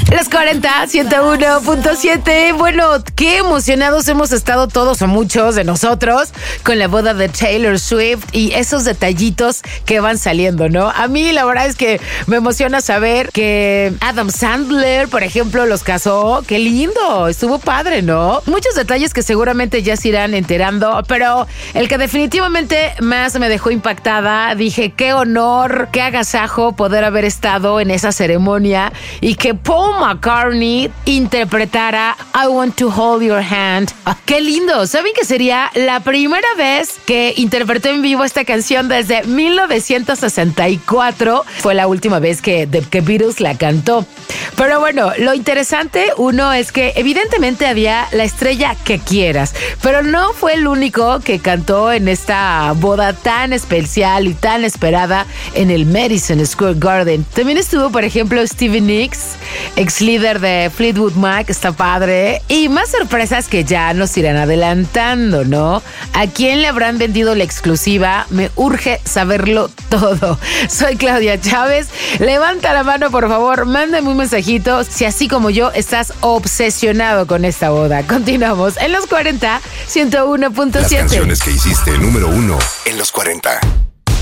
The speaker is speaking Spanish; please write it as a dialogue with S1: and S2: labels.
S1: Los 40, 101.7. Bueno, qué emocionados hemos estado todos o muchos de nosotros con la boda de Taylor Swift y esos detallitos que van saliendo, ¿no? A mí la verdad es que me emociona saber que Adam Sandler, por ejemplo, los casó. Qué lindo, estuvo padre, ¿no? Muchos detalles que seguramente ya se irán enterando, pero el que definitivamente más me dejó impactada, dije, qué honor, qué agasajo poder haber estado en esa ceremonia y que Paul McCartney interpretara I Want to Hold Your Hand. ¡Qué lindo! ¿Saben que sería la primera vez que interpretó en vivo esta canción desde 1964? Fue la última vez que Beatles la cantó. Pero bueno, lo interesante, uno, es que evidentemente había la estrella que quieras, pero no fue el único que cantó en esta boda tan especial y tan esperada en el Madison Square Garden. También estuvo, por ejemplo, Stevie Nicks, ex líder de Fleetwood Mac, está padre. Y más sorpresas que ya nos irán adelantando, ¿no? ¿A quién le habrán vendido la exclusiva? Me urge saberlo todo. Soy Claudia Chávez. Levanta la mano, por favor, mándame un mensajito si así como yo estás obsesionado con esta boda. Continuamos en los 40, 101.7.
S2: Las canciones que hiciste número 1 en los 40.